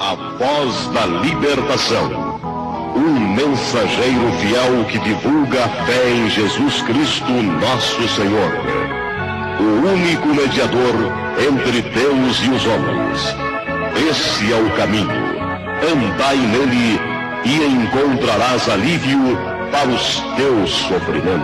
a voz da libertação. Um mensageiro fiel que divulga a fé em Jesus Cristo, nosso Senhor. O único mediador entre Deus e os homens. Esse é o caminho. Andai nele e encontrarás alívio para os teus sofrimentos.